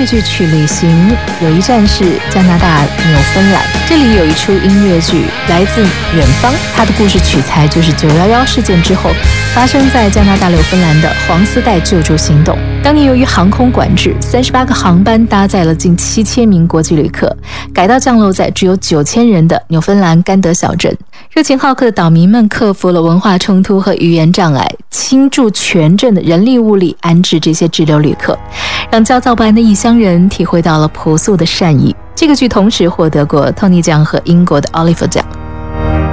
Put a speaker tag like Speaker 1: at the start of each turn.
Speaker 1: 这剧《去旅行》有一站是加拿大纽芬兰，这里有一出音乐剧来自远方，它的故事取材就是911事件之后发生在加拿大纽芬兰的黄丝带救助行动。当年由于航空管制，38个航班搭载了近7000名国际旅客，改道降落在只有9000人的纽芬兰甘德小镇。热情好客的岛民们克服了文化冲突和语言障碍，倾注全镇的人力物力安置这些滞留旅客，让焦躁不安的异乡人体会到了朴素的善意。这个剧同时获得过托尼奖和英国的奥利弗奖。